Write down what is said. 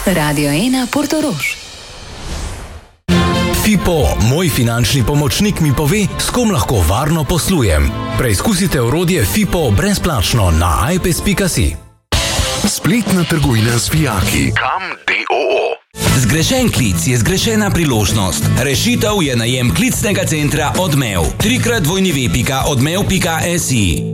Radio 1 Portorož. FIPO, moj finančni pomočnik, mi pove, s kom lahko varno poslujem. Preizkusite orodje FIPO brezplačno na iPes.si. Spletna trgovina z vijaki. Kam d.o.o. Zgrešen klic je zgrešena priložnost. Rešitev je najem klicnega centra Odmev. 3x odmev.si.